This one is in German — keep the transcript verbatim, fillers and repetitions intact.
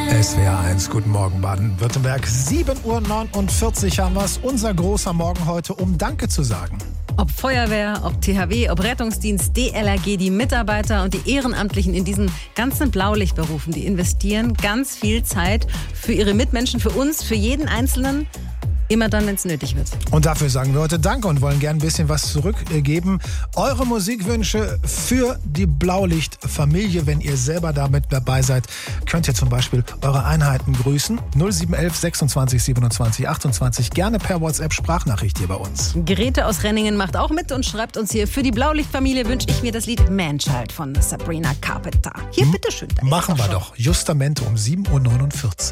S W R eins, guten Morgen Baden-Württemberg. sieben Uhr neunundvierzig haben wir es. Unser großer Morgen heute, um Danke zu sagen. Ob Feuerwehr, ob T H W, ob Rettungsdienst, D L R G, die Mitarbeiter und die Ehrenamtlichen in diesen ganzen Blaulichtberufen, die investieren ganz viel Zeit für ihre Mitmenschen, für uns, für jeden Einzelnen. Immer dann, wenn es nötig wird. Und dafür sagen wir heute Danke und wollen gern ein bisschen was zurückgeben. Eure Musikwünsche für die Blaulicht-Familie, wenn ihr selber damit dabei seid, könnt ihr zum Beispiel eure Einheiten grüßen. null sieben eins eins sechsundzwanzig siebenundzwanzig achtundzwanzig. Gerne per WhatsApp-Sprachnachricht hier bei uns. Grete aus Renningen macht auch mit und schreibt uns hier: Für die Blaulichtfamilie wünsche ich mir das Lied Manchild von Sabrina Carpenter. Hier, bitteschön. Machen wir doch. Justamente um sieben Uhr neunundvierzig.